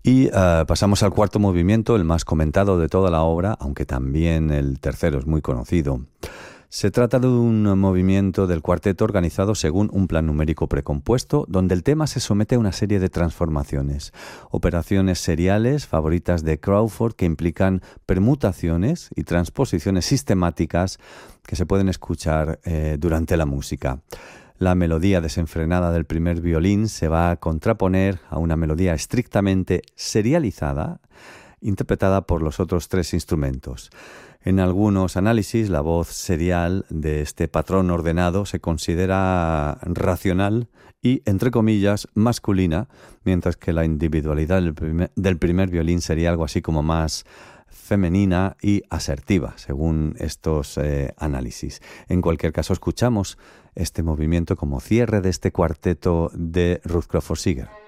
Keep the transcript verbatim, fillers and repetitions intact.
Y uh, pasamos al cuarto movimiento, el más comentado de toda la obra, aunque también el tercero es muy conocido. Se trata de un movimiento del cuarteto organizado según un plan numérico precompuesto, donde el tema se somete a una serie de transformaciones, operaciones seriales favoritas de Crawford que implican permutaciones y transposiciones sistemáticas que se pueden escuchar eh, durante la música. La melodía desenfrenada del primer violín se va a contraponer a una melodía estrictamente serializada, interpretada por los otros tres instrumentos. En algunos análisis, la voz serial de este patrón ordenado se considera racional y, entre comillas, masculina, mientras que la individualidad del primer, del primer violín sería algo así como más femenina y asertiva, según estos eh, análisis. En cualquier caso, escuchamos este movimiento como cierre de este cuarteto de Ruth Crawford Seeger.